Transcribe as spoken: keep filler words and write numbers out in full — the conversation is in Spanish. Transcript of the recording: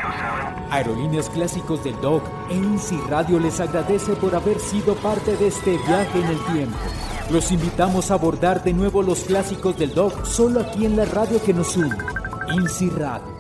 Aerolíneas Clásicos del D O C e INSI Radio les agradece por haber sido parte de este viaje en el tiempo. Los invitamos a abordar de nuevo los clásicos del D O C solo aquí en la radio que nos une, INSI Radio.